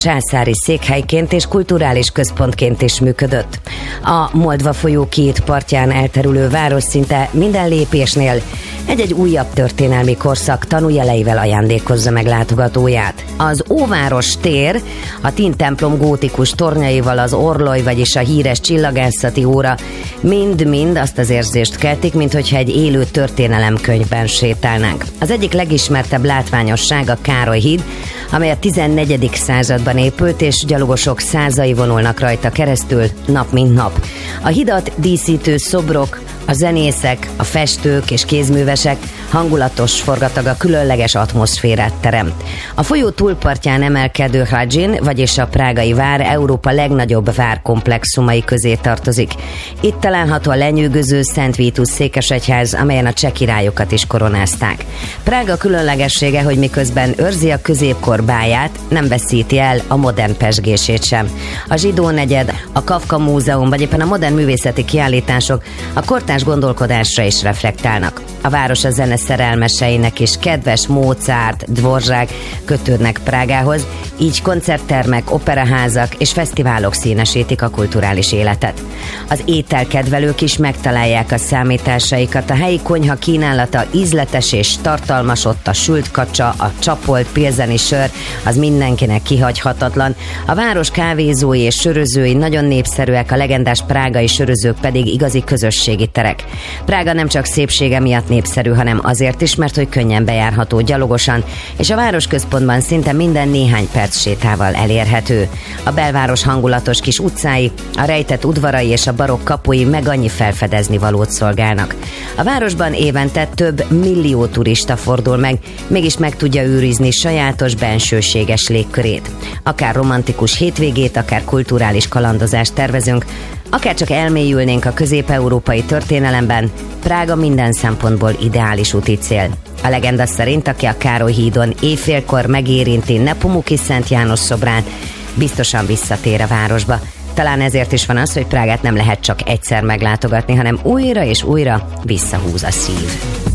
császári székhelyként és kulturális központként is működött. A Moldva folyó két partján elterülő város szinte minden lépésnél egy-egy újabb történelmi korszak tanújeleivel ajándékozza meg látogatóját. Az Óváros tér, a Tin templom gótikus tornyaival, az orloj, vagyis a híres csillagászati óra mind-mind azt az érzést keltik, minthogyha egy élő történelemkönyvben sétálnánk. Az egyik legismertebb látványosság a Károly híd, amely a 14. században épült, és gyalogosok százai vonulnak rajta keresztül nap mint nap. A hidat díszítő szobrok, a zenészek, a festők és kézművesek hangulatos forgataga különleges atmoszférát teremt. A folyó túlpartján emelkedő Hradčin, vagyis a prágai vár Európa legnagyobb várkomplexumai közé tartozik. Itt található a lenyűgöző Szent Vitus székesegyház, amelyen a cseh királyokat is koronázták. Prága különlegessége, hogy miközben őrzi a középkor báját, nem veszíti el a modern pezsgését sem. A Zsidó negyed, a Kafka múzeum, vagy éppen a modern művészeti kiállítások a kortárs gondolkodásra is reflektálnak. A város a zene szerelmeseinek is kedves Mozart, Dvořák kötődnek Prágához, így koncerttermek, operaházak és fesztiválok színesítik a kulturális életet. Az ételkedvelők is megtalálják a számításaikat, a helyi konyha kínálata ízletes és tartalmas, ott a sült kacsa, a csapolt pilzeni sör, az mindenkinek kihagyhatatlan. A város kávézói és sörözői nagyon népszerűek, a legendás prágai sörözők pedig igazi közösségi terek. Prága nem csak szépsége miatt népszerű, hanem azért is, mert hogy könnyen bejárható gyalogosan, és a városközpontban szinte minden néhány perc sétával elérhető. A belváros hangulatos kis utcái, a rejtett udvarai és a barokk kapui meg annyi felfedezni valót szolgálnak. A városban évente több millió turista fordul meg, mégis meg tudja őrizni sajátos bensőséges légkörét. Akár romantikus hétvégét, akár kulturális kalandozást tervezünk, akár csak elmélyülnénk a közép-európai történelemben, Prága minden szempontból ideális úti cél. A legenda szerint, aki a Károly hídon éjfélkor megérinti Nepomuki Szent János szobrát, biztosan visszatér a városba. Talán ezért is van az, hogy Prágát nem lehet csak egyszer meglátogatni, hanem újra és újra visszahúz a szív.